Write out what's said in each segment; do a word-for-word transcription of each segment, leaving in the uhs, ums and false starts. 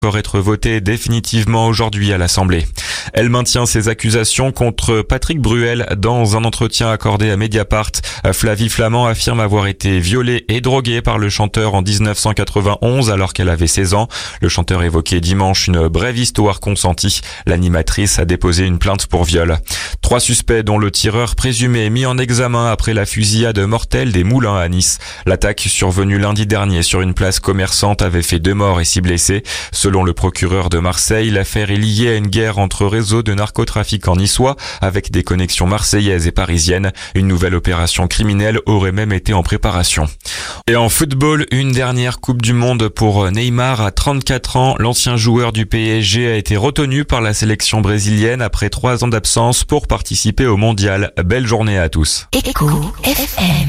encore être votée définitivement aujourd'hui à l'Assemblée. Elle maintient ses accusations contre Patrick Bruel dans un entretien accordé à Mediapart. Flavie Flament affirme avoir été violée et droguée par le chanteur en dix-neuf cent quatre-vingt-onze alors qu'elle avait seize ans. Le chanteur évoquait dimanche une brève histoire consentie. L'animatrice a déposé une plainte pour viol. Trois suspects dont le tireur présumé est mis en examen après la fusillade mortelle des Moulins à Nice. L'attaque survenue lundi dernier sur une place commerçante avait fait deux morts et six blessés. Selon le procureur de Marseille, l'affaire est liée à une guerre entre réseaux de narcotrafiquants niçois avec des connexions marseillaises et parisiennes. Une nouvelle opération criminelle aurait même été en préparation. Et en football, une dernière Coupe du Monde pour Neymar à trente-quatre ans. L'ancien joueur du P S G a été retenu par la sélection brésilienne après trois ans d'absence pour participer au mondial. Belle journée à tous. Écho F M.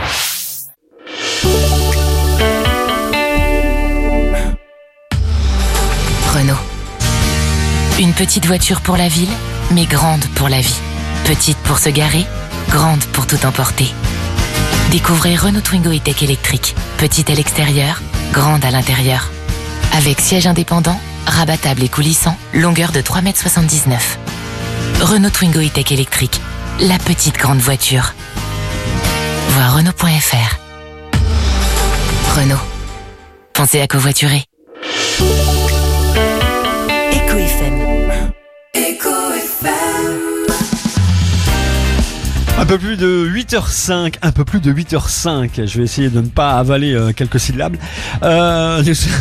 Renault. Une petite voiture pour la ville, mais grande pour la vie. Petite pour se garer, grande pour tout emporter. Découvrez Renault Twingo E-Tech électrique. Petite à l'extérieur, grande à l'intérieur. Avec siège indépendant, rabattable et coulissant, longueur de trois mètres soixante-dix-neuf. Renault Twingo E-Tech électrique. La petite grande voiture. Voir Renault point F R. Renault. Pensez à covoiturer. Écho F M. Écho F M. Un peu plus de huit heures cinq, un peu plus de huit heures cinq. Je vais essayer de ne pas avaler euh, quelques syllabes. Euh,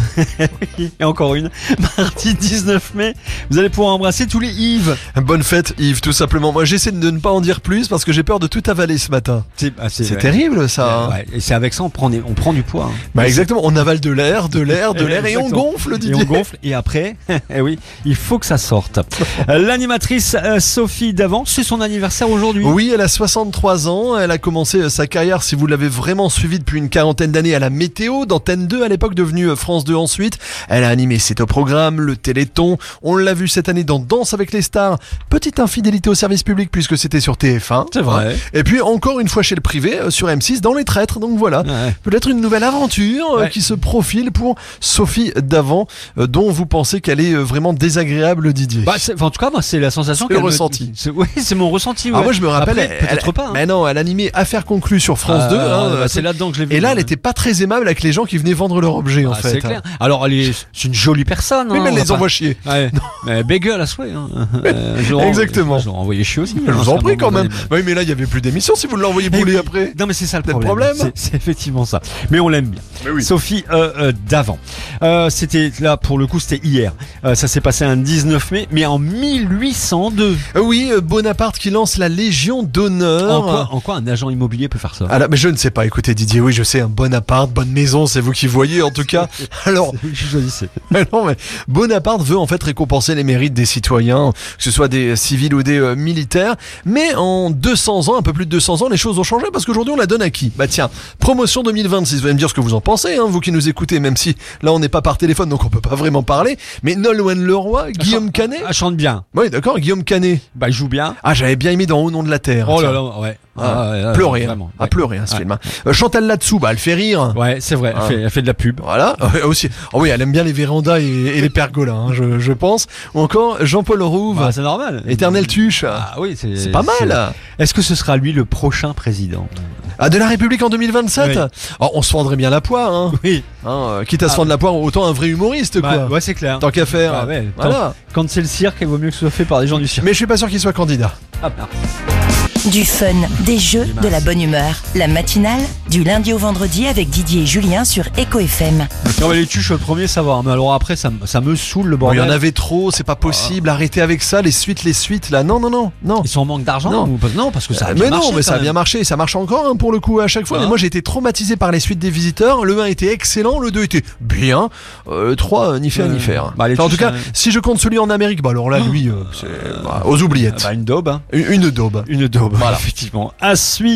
et encore une. Mardi dix-neuf mai, vous allez pouvoir embrasser tous les Yves. Bonne fête Yves, tout simplement. Moi j'essaie de ne pas en dire plus parce que j'ai peur de tout avaler ce matin. C'est, ah, c'est, c'est ouais. terrible ça. Hein. Ouais, et c'est avec ça on prend, des, on prend du poids. Hein. Bah exactement, on avale de l'air, de l'air, de l'air et on gonfle Didier. Et on gonfle et après, eh oui, il faut que ça sorte. L'animatrice euh, Sophie Davant, c'est son anniversaire aujourd'hui. Oui, elle a soixante-trois ans, elle a commencé sa carrière, si vous l'avez vraiment suivi depuis une quarantaine d'années, à la météo, d'Antenne deux à l'époque, devenue France deux ensuite. Elle a animé C'est au programme, le Téléthon, on l'a vu cette année dans Danse avec les stars. Petite infidélité au service public puisque c'était sur T F un. C'est vrai. Et puis encore une fois chez le privé, sur M six, dans Les Traîtres. Donc voilà, Ouais. peut-être une nouvelle aventure Ouais. qui se profile pour Sophie Davant, dont vous pensez qu'elle est vraiment désagréable, Didier. Bah, c'est, enfin, en tout cas, moi, c'est la sensation C'est qu'elle le me- ressenti. C'est, oui, c'est mon ressenti. Ouais. Ah, moi je me rappelle, Après, elle- peut-être elle- pas. Hein. Mais non, elle animait Affaires conclues sur France Ah, deux. Hein, bah, c'est là-dedans que je l'ai vu. et là, elle Ouais. était pas très aimable avec les gens qui venaient vendre leur objet, en Ah, fait. c'est clair. Alors, elle est, c'est une jolie personne. Oui, hein, mais elle on va les pas- envoie chier. Ouais. Mais bégueule à souhait. Hein. Euh, je l'aurais- Exactement. Je l'aurais envoyé chier aussi. Je hein, vous à en un prie quand moment même. donné. Oui, mais là, il y avait plus d'émission si vous l'envoyez Eh bouler oui. après. Non, mais c'est ça le C'est le problème. problème. C'est, c'est effectivement ça. Mais on l'aime bien. Mais oui. Sophie euh, euh, Davant. Euh, c'était là pour le coup, c'était hier. Euh, ça s'est passé un dix-neuf mai, mais en mille huit cent deux. Euh, Oui, euh, Bonaparte qui lance la Légion d'honneur. En quoi, en quoi un agent immobilier peut faire ça? Ah là, mais je ne sais pas. Écoutez, Didier, oui, je sais, un Bonaparte, bonne maison, c'est vous qui voyez en tout cas. Alors, C'est vous qui choisissez. mais non, mais Bonaparte veut en fait récompenser les mérites des citoyens, que ce soit des civils ou des euh, militaires. Mais en deux cents ans, un peu plus de deux cents ans, les choses ont changé parce qu'aujourd'hui on la donne à qui? Bah tiens, promotion deux mille vingt-six. Vous allez me dire ce que vous en pensez, hein, vous qui nous écoutez, même si là on n'est pas par téléphone donc on peut pas vraiment parler. Mais Nolwenn Leroy, Guillaume Canet. Elle chante bien. Oui, d'accord, Guillaume Canet. Bah, il joue bien. Ah, j'avais bien aimé dans Au nom de la terre. Oh tiens. là là, ouais. Ah, ouais, ouais, pleurer, hein. vraiment. À Ouais. pleurer, hein, ce Ouais. film. hein. Euh, Chantal là-dessous, bah elle fait rire. Ouais, c'est vrai. Elle, Ah. fait, elle fait de la pub. Voilà, Ouais, aussi. Oh oui, elle aime bien les vérandas et, et les pergolas, hein, je, je pense. Ou encore Jean-Paul Rouve, Bah, c'est normal. éternel tuche. Ah oui, c'est, C'est pas mal. Est-ce que ce sera lui le prochain président? Ah, de la République en deux mille vingt-sept. Oui. Oh, on se fendrait bien la poire, hein. Oui. Hein, euh, quitte à se Ah. fendre la poire, autant un vrai humoriste, quoi. Bah, ouais, c'est clair. Tant qu'à faire. Bah, ouais, Voilà. Quand c'est le cirque, il vaut mieux que ce soit fait par des gens du cirque. Mais je suis pas sûr qu'il soit candidat. Ah, ah. Du fun, des jeux, de la bonne humeur. La matinale, du lundi au vendredi avec Didier et Julien sur Écho F M. Non, mais les tuches, je suis le premier à savoir. Mais alors après, ça, me- ça me saoule le Bon, il bordel. y en avait trop, c'est pas possible. Arrêtez avec ça, les suites, les suites, là. Non, non, non, non. Ils sont en manque d'argent Non. ou pas? Non, parce que ça a Euh, bien mais marché, non, mais quand ça a même. bien marché, ça marche encore hein, pour le coup à chaque fois. Ah. Mais moi j'ai été traumatisé par les suites des visiteurs. Le un était excellent, le deux était bien, euh, le trois euh, ni faire Euh, ni faire. bah, les Enfin, en tout tuches, cas, hein. si je compte celui en Amérique, bah alors là lui, euh, c'est bah, aux oubliettes. Bah, une daube, hein. Une, une daube. Une daube. Voilà. Effectivement. À suivre.